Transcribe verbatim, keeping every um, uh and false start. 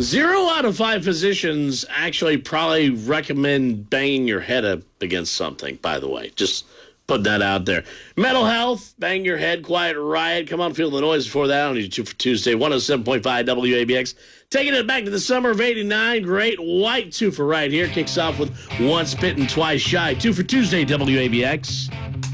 Zero out of five physicians actually probably recommend banging your head up against something, by the way. Just put that out there. Mental health, bang your head, quiet riot. Come on, feel the noise before that on two for Tuesday, one oh seven point five W A B X. Taking it back to the summer of eighty-nine. Great white two for right here. Kicks off with once bitten, twice shy. Two for Tuesday, W A B X.